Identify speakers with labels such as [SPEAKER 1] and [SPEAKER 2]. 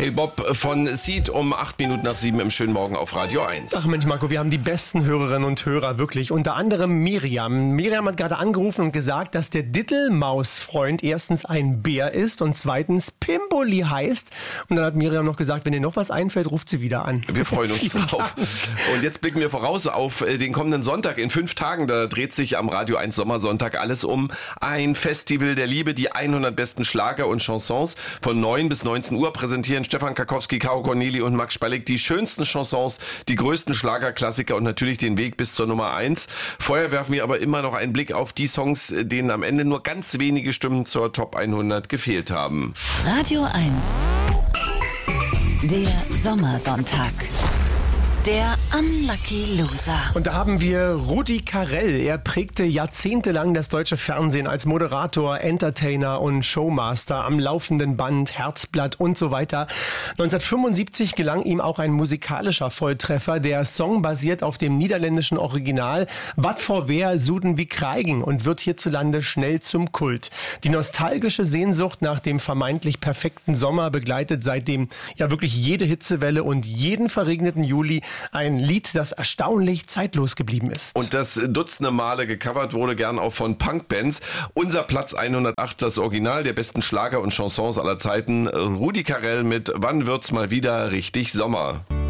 [SPEAKER 1] Hey Bob von Seed um 7:08 im schönen Morgen auf Radio 1.
[SPEAKER 2] Ach Mensch Marco, wir haben die besten Hörerinnen und Hörer, wirklich. Unter anderem Miriam. Miriam hat gerade angerufen und gesagt, dass der Dittelmaus-Freund erstens ein Bär ist und zweitens Pimboli heißt. Und dann hat Miriam noch gesagt, wenn ihr noch was einfällt, ruft sie wieder an.
[SPEAKER 1] Wir freuen uns drauf. Und jetzt blicken wir voraus auf den kommenden Sonntag. In 5 Tagen, da dreht sich am Radio 1 Sommersonntag alles um ein Festival der Liebe. Die 100 besten Schlager und Chansons von 9 bis 19 Uhr präsentieren Stefan Karkowski, Caro Corneli und Max Spallig die schönsten Chansons, die größten Schlagerklassiker und natürlich den Weg bis zur Nummer 1. Vorher werfen wir aber immer noch einen Blick auf die Songs, denen am Ende nur ganz wenige Stimmen zur Top 100 gefehlt haben.
[SPEAKER 3] Radio 1. Der Sommersonntag. Der Unlucky Loser.
[SPEAKER 2] Und da haben wir Rudi Carrell. Er prägte jahrzehntelang das deutsche Fernsehen als Moderator, Entertainer und Showmaster am laufenden Band, Herzblatt und so weiter. 1975 gelang ihm auch ein musikalischer Volltreffer. Der Song basiert auf dem niederländischen Original Wat voor wer zouden wie krijgen und wird hierzulande schnell zum Kult. Die nostalgische Sehnsucht nach dem vermeintlich perfekten Sommer begleitet seitdem ja wirklich jede Hitzewelle und jeden verregneten Juli. Ein Lied, das erstaunlich zeitlos geblieben ist.
[SPEAKER 1] Und das dutzende Male gecovert wurde, gern auch von Punkbands. Unser Platz 108, das Original der besten Schlager und Chansons aller Zeiten. Rudi Carrell mit Wann wird's mal wieder richtig Sommer?